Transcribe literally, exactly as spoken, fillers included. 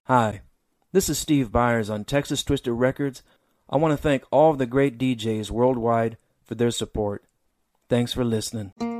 Hi, this is Steve Byers on Texas Twisted Records. I want to thank all of the great D Js worldwide for their support. Thanks for listening.